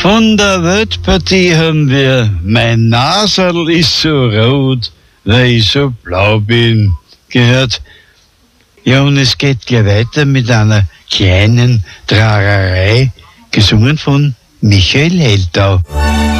Von der Weltpartie haben wir Mein Nasel ist so rot, weil ich so blau bin, gehört. Ja, und es geht gleich weiter mit einer kleinen Trarerei, gesungen von Michael Heldau.